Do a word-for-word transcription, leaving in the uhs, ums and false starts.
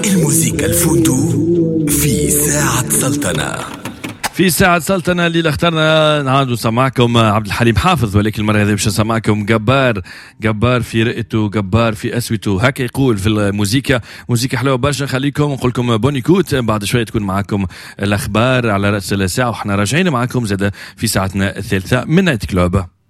الموسيقى الفوندو في ساعة سلطنة. في ساعة سلطنة اللي اخترنا نعاد نسمعكم عبد الحليم حافظ، ولكن المرة هذه باش نسمعكم جبار جبار في رئته، جبار في أسوته، هكا يقول في الموسيقى. موسيقى حلوة برشا. نخليكم نقول لكم بوني كوت، بعد شوية تكون معكم الأخبار على رأس الساعة، وحنا راجعين معكم زادة في ساعتنا الثالثة من نايت كلوب.